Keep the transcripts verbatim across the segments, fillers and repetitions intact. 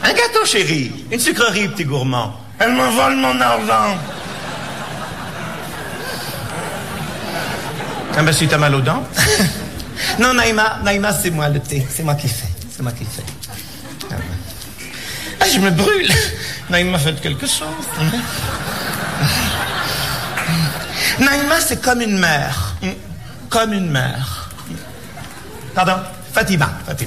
Un gâteau, chérie. Une sucrerie, petit gourmand. Elle me vole mon argent. Ah ben si t'as mal aux dents. Non, Naïma, Naïma, c'est moi le thé. C'est moi qui fais. C'est moi qui fais. Ah, ben. Ah, je me brûle. Naïma, faites quelque chose. Naïma, c'est comme une mère. Comme une mère. Pardon, Fatima, Fatima.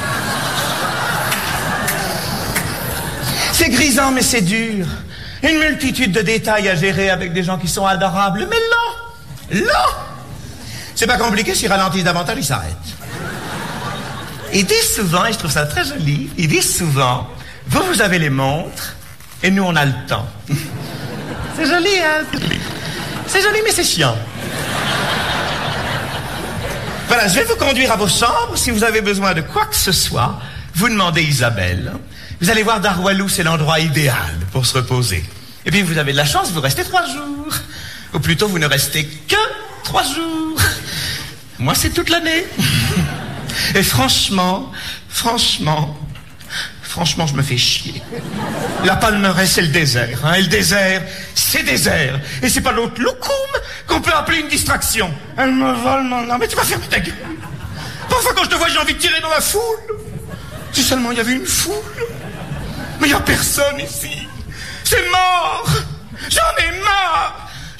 C'est grisant, mais c'est dur. Une multitude de détails à gérer avec des gens qui sont adorables. Mais là, là, c'est pas compliqué, s'ils ralentissent davantage, ils s'arrêtent. Ils disent souvent, et je trouve ça très joli, ils disent souvent, vous, vous avez les montres, et nous, on a le temps. C'est joli, hein? C'est joli, mais c'est chiant. Voilà, je vais vous conduire à vos chambres. Si vous avez besoin de quoi que ce soit, vous demandez Isabelle. Vous allez voir, Darwalou, c'est l'endroit idéal pour se reposer. Et puis, vous avez de la chance, vous restez trois jours. Ou plutôt, vous ne restez que trois jours. Moi, c'est toute l'année. Et franchement, franchement, franchement, je me fais chier. La Palmeraie, c'est le désert. Hein, et le désert, c'est désert. Et c'est pas l'autre loukoum qu'on peut appeler une distraction. Elle me vole mon nom. Mais tu vas fermer ta gueule. Parfois, quand je te vois, j'ai envie de tirer dans la foule. Si seulement il y avait une foule. Mais il n'y a personne ici. C'est mort. J'en ai marre.